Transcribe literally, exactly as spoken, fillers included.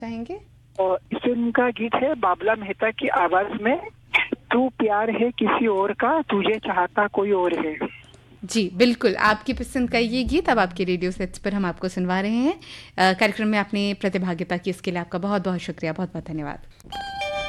चाहेंगे? और इस फिल्म का गीत है बाबला मेहता की आवाज में, तू प्यार है किसी और का, तुझे चाहता कोई और है। जी, बिल्कुल, आपकी पसंद का ये गीत अब आपके रेडियो सेट्स पर हम आपको सुनवा रहे हैं। अ, कार्यक्रम में आपने प्रतिभागिता की, इसके लिए आपका बहुत-बहुत शुक्रिया, बहुत-बहुत धन्यवाद।